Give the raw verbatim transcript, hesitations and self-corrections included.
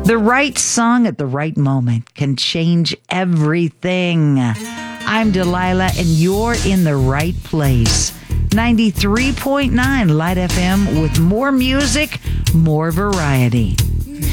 The right song at the right moment can change everything. I'm Delilah, and you're in the right place. ninety-three point nine Light F M with more music, more variety.